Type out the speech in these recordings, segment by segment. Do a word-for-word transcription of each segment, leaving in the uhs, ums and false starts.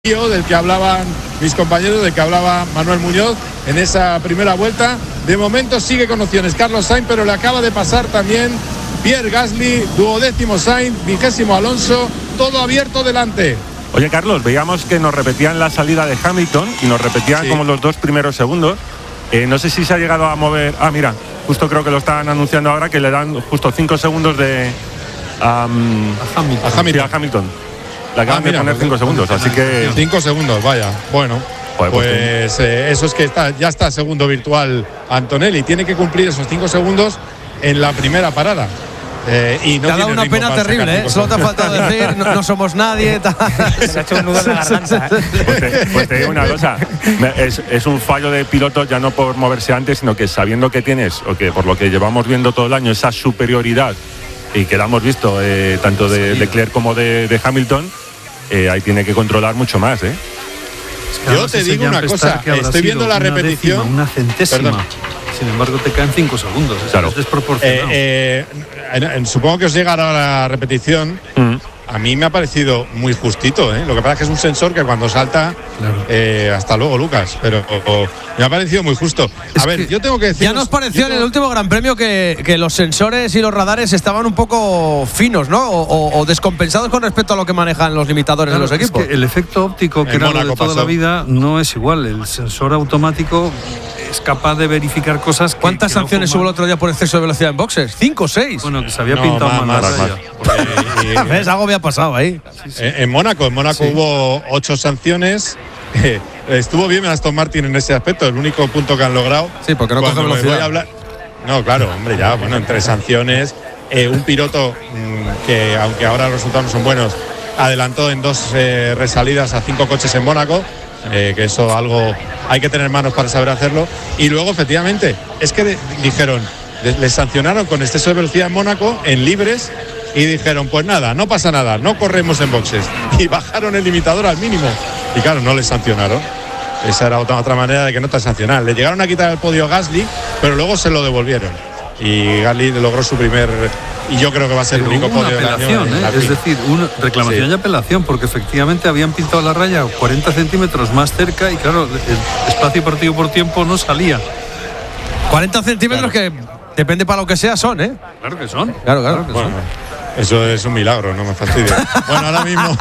del que hablaban mis compañeros, del que hablaba Manuel Muñoz en esa primera vuelta. De momento sigue con opciones Carlos Sainz, pero le acaba de pasar también Pierre Gasly, duodécimo Sainz, vigésimo Alonso, todo abierto delante. Oye, Carlos, veíamos que nos repetían la salida de Hamilton y nos repetían sí. como los dos primeros segundos. Eh, no sé si se ha llegado a mover. Ah, mira, justo creo que lo están anunciando ahora, que le dan justo cinco segundos de um, a Hamilton. A Hamilton. Sí, a Hamilton. Le acaban ah, mira, de poner cinco segundos, así que... cinco segundos, vaya. Bueno, pues, pues eh, eso es que está, ya está segundo virtual Antonelli. Tiene que cumplir esos cinco segundos en la primera parada. Eh, y no te ha dado una pena terrible, ¿eh? Solo te ha faltado decir, no, no somos nadie. Se ha hecho un nudo en la garganta. ¿eh? Pues, te, pues te digo una cosa, es, es un fallo de piloto ya no por moverse antes, sino que sabiendo que tienes, o que por lo que llevamos viendo todo el año, esa superioridad, y que la hemos visto eh, tanto de Leclerc como de, de Hamilton, eh, ahí tiene que controlar mucho más, ¿eh? Es que yo te digo una cosa, estoy viendo la repetición. Décima, una centésima. Perdón. Sin embargo, te caen cinco segundos. Claro. Es desproporcionado. Eh, eh, supongo que os llegará la repetición. Mm. A mí me ha parecido muy justito, ¿eh? Lo que pasa es que es un sensor que cuando salta, claro. eh, hasta luego, Lucas, pero o, o, me ha parecido muy justo. Es a ver, yo tengo que decir. Ya nos pareció en el último Gran Premio que, que los sensores y los radares estaban un poco finos, ¿no? O, o, o descompensados con respecto a lo que manejan los limitadores claro, de los equipos. Es que el efecto óptico, que en era Mónaco lo de toda pasó. la vida, no es igual. El sensor automático es capaz de verificar cosas. Que, ¿Cuántas que sanciones no hubo el otro día por exceso de velocidad en boxes? ¿Cinco o seis? Bueno, que se había no, pintado más, mal más, la raya. Porque, ¿Ves? Algo había pasado ahí. Sí, sí. En Mónaco, en Mónaco sí. hubo ocho sanciones. Eh, estuvo bien Aston Martin en ese aspecto, el único punto que han logrado. Sí, porque no coge velocidad. Voy a hablar, no, claro, hombre, ya, bueno, entre sanciones, eh, un piloto mmm, que, aunque ahora los resultados no son buenos, adelantó en dos eh, resalidas a cinco coches en Mónaco. Eh, que eso algo hay que tener manos para saber hacerlo. Y luego, efectivamente, es que de, dijeron, les le sancionaron con exceso de velocidad en Mónaco, en libres, y dijeron, pues nada, no pasa nada, no corremos en boxes. Y bajaron el limitador al mínimo. Y claro, no les sancionaron. Esa era otra, otra manera de que no te sancionaran. Le llegaron a quitar el podio a Gasly, pero luego se lo devolvieron. Y Gasly logró su primer, y yo creo que va a ser pero el único hubo podio una apelación, del año. ¿eh? Es decir, una reclamación sí. y apelación, porque efectivamente habían pintado la raya cuarenta centímetros más cerca y claro, el espacio partido por tiempo no salía. cuarenta centímetros claro. que depende para lo que sea son, ¿eh? Claro que son. Claro, claro. que bueno, son. Eso es un milagro, no me fastidia. Bueno, ahora mismo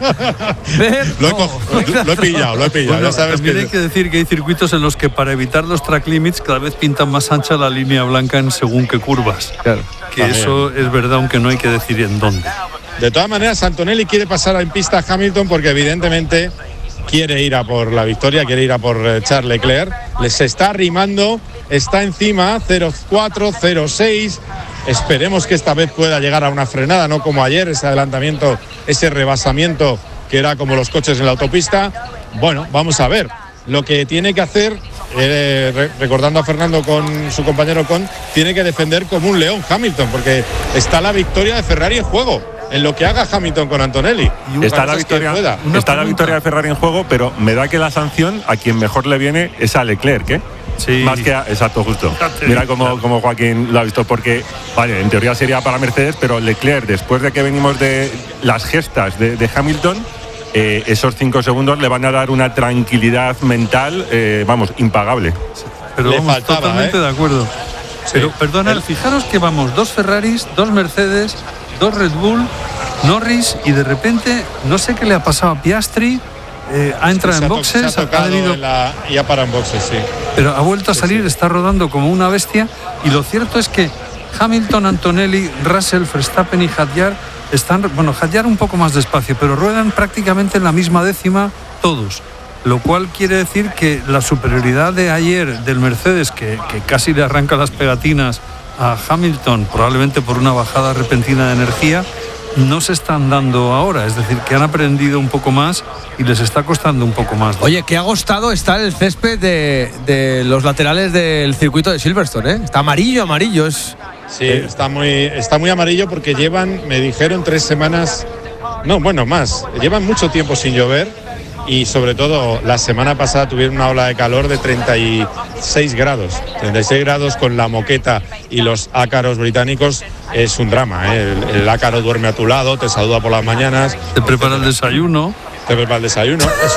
lo, he co- lo, lo he pillado, lo he pillado. Bueno, ya sabes también que... hay que decir que hay circuitos en los que para evitar los track limits cada vez pintan más ancha la línea blanca en según qué curvas. Claro. Que También. Eso es verdad, aunque no hay que decir en dónde. De todas maneras, Antonelli quiere pasar en pista a Hamilton porque evidentemente quiere ir a por la victoria, quiere ir a por Charles Leclerc. Les está arrimando, está encima, cero cuatro, cero seis. Esperemos que esta vez pueda llegar a una frenada, no como ayer, ese adelantamiento, ese rebasamiento que era como los coches en la autopista. Bueno, vamos a ver. Lo que tiene que hacer, eh, re- recordando a Fernando con su compañero Con, tiene que defender como un león Hamilton, porque está la victoria de Ferrari en juego, en lo que haga Hamilton con Antonelli. Está la victoria, está la victoria de Ferrari en juego, pero me da que la sanción a quien mejor le viene es a Leclerc, ¿eh? Sí. Más que a, exacto, justo. Mira cómo, cómo Joaquín lo ha visto, porque, vale, en teoría sería para Mercedes, pero Leclerc, después de que venimos de las gestas de, de Hamilton, eh, esos cinco segundos le van a dar una tranquilidad mental, eh, vamos, impagable. Pero le vamos, faltaba, totalmente ¿eh? de acuerdo. Sí. Pero, perdona, El... fijaros que vamos, dos Ferraris, dos Mercedes, dos Red Bull, Norris, y de repente, no sé qué le ha pasado a Piastri. Eh, ha entrado sí, en to- boxes, ha ha venido, en la, y ha parado en boxes, sí. pero ha vuelto a salir, sí, sí. Está rodando como una bestia. Y lo cierto es que Hamilton, Antonelli, Russell, Verstappen y Hadjar están, bueno, Hadjar un poco más despacio, pero ruedan prácticamente en la misma décima todos. Lo cual quiere decir que la superioridad de ayer del Mercedes, que, que casi le arranca las pegatinas a Hamilton, probablemente por una bajada repentina de energía, no se están dando ahora, es decir, que han aprendido un poco más y les está costando un poco más. Oye, qué agostado está el césped de, de los laterales del circuito de Silverstone, ¿eh? Está amarillo, amarillo, es... Sí, eh. está muy, está muy amarillo porque llevan, me dijeron, tres semanas, no, bueno, más, llevan mucho tiempo sin llover y sobre todo la semana pasada tuvieron una ola de calor de treinta y seis grados, treinta y seis grados con la moqueta y los ácaros británicos. Es un drama, ¿eh? el, el ácaro duerme a tu lado, te saluda por las mañanas, te prepara el desayuno. te prepara el desayuno.